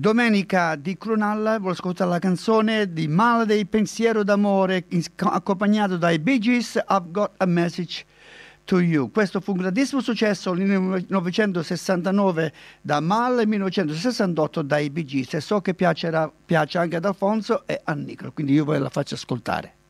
Domenica di Crunalla, vuole ascoltare la canzone di Male dei pensiero d'amore, accompagnato dai Bee Gees, I've Got a Message to You. Questo fu un grandissimo successo nel 1969 da Mal e 1968 dai Bee Gees, e so che piace anche ad Alfonso e a Nicolo, quindi io ve la faccio ascoltare.